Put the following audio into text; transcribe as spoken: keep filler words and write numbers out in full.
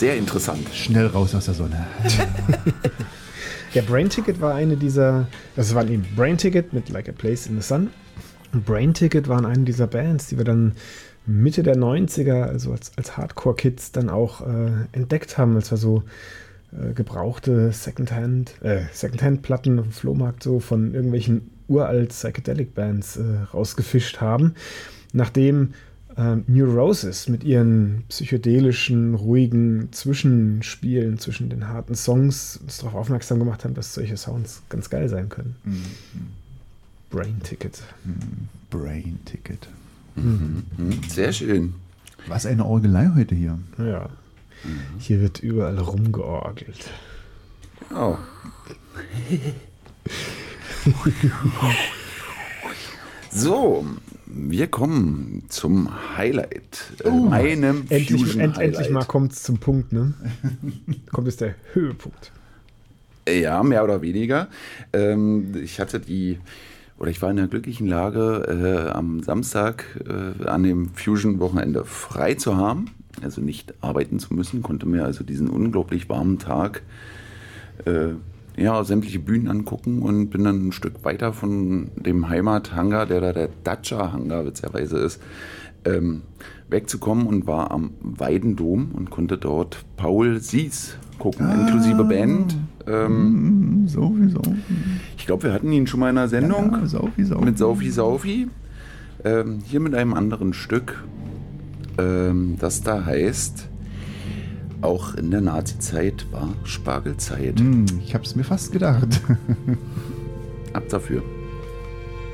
sehr interessant. Schnell raus aus der Sonne. Ja, Brain Ticket war eine dieser, das waren eben Brain Ticket mit Like a Place in the Sun. Und Brain Ticket waren eine dieser Bands, die wir dann Mitte der neunziger, also als, als Hardcore-Kids dann auch äh, entdeckt haben, als wir so äh, gebrauchte Secondhand, äh, Secondhand-Platten auf dem Flohmarkt so von irgendwelchen uralt Psychedelic-Bands äh, rausgefischt haben. Nachdem äh, New Roses mit ihren psychedelischen, ruhigen Zwischenspielen zwischen den harten Songs uns darauf aufmerksam gemacht haben, dass solche Sounds ganz geil sein können. Mhm. Brain Ticket. Brain Ticket. Mhm. Sehr schön. Was eine Orgelei heute hier. Ja. Mhm. Hier wird überall rumgeorgelt. Oh. So, wir kommen zum Highlight. Äh, uh, meinem endlich, end, Highlight. endlich mal kommt es zum Punkt, ne? Kommt es der Höhepunkt. Ja, mehr oder weniger. Ähm, ich hatte die, oder ich war in der glücklichen Lage, äh, am Samstag äh, an dem Fusion-Wochenende frei zu haben, also nicht arbeiten zu müssen, konnte mir also diesen unglaublich warmen Tag äh, ja, sämtliche Bühnen angucken und bin dann ein Stück weiter von dem Heimathangar, der da der Dacia-Hangar witzigerweise ist, ähm, wegzukommen und war am Weidendom und konnte dort Paul Sies gucken, ah, inklusive Band. Ähm, sowieso. Ich glaube, wir hatten ihn schon mal in einer Sendung ja, Saufi, Saufi. mit Saufi Saufi. Ähm, hier mit einem anderen Stück, ähm, das da heißt, auch in der Nazi-Zeit war Spargelzeit. Ich habe es mir fast gedacht. Ab dafür.